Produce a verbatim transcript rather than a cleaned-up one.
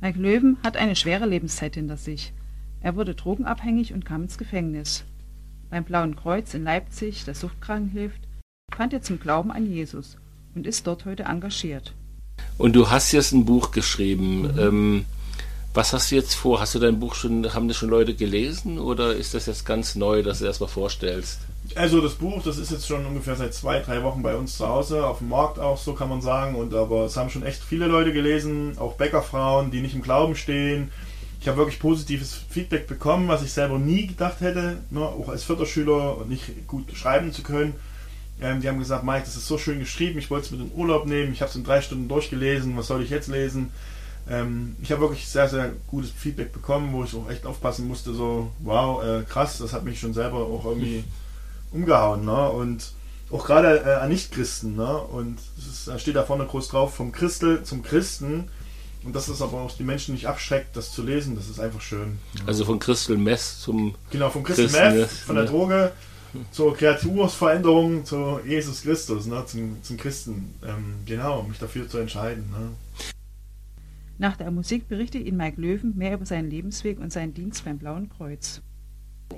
Mike Löwen hat eine schwere Lebenszeit hinter sich. Er wurde drogenabhängig und kam ins Gefängnis. Beim Blauen Kreuz in Leipzig, das Suchtkranken hilft, fand er zum Glauben an Jesus und ist dort heute engagiert. Und du hast jetzt ein Buch geschrieben. Mhm. Ähm, was hast du jetzt vor? Hast du dein Buch schon, haben das schon Leute gelesen oder ist das jetzt ganz neu, dass du erstmal vorstellst? Also das Buch, das ist jetzt schon ungefähr seit zwei, drei Wochen bei uns zu Hause, auf dem Markt auch, so kann man sagen. Und aber es haben schon echt viele Leute gelesen, auch Bäckerfrauen, die nicht im Glauben stehen. Ich habe wirklich positives Feedback bekommen, was ich selber nie gedacht hätte, ne, auch als Förderschüler und nicht gut schreiben zu können. Ähm, die haben gesagt, Mike, das ist so schön geschrieben, ich wollte es mit in den Urlaub nehmen, ich habe es in drei Stunden durchgelesen, was soll ich jetzt lesen? Ähm, ich habe wirklich sehr, sehr gutes Feedback bekommen, wo ich auch echt aufpassen musste, so wow, äh, krass, das hat mich schon selber auch irgendwie umgehauen, ne? Und auch gerade äh, an Nichtchristen, ne? Und da steht da vorne groß drauf, vom Christel zum Christen. Und dass das aber auch die Menschen nicht abschreckt, das zu lesen, das ist einfach schön. Also von Crystal Meth zum Genau, vom Crystal Christen, Meth, von der ne? Droge zur Kreatursveränderung zu Jesus Christus, ne? zum, zum Christen. Ähm, genau, um mich dafür zu entscheiden. Ne? Nach der Musik berichtet Ihnen Mike Löwen mehr über seinen Lebensweg und seinen Dienst beim Blauen Kreuz.